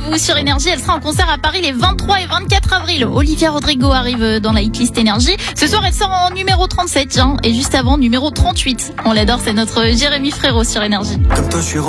vous sur Énergie. Elle sera en concert à Paris les 23 et 24 avril. Olivia Rodrigo arrive dans la hitlist Énergie. Ce soir, elle sort en numéro 37, et juste avant, numéro 38. On l'adore, c'est notre Jérémy Frérot sur Énergie. Comme toi, je suis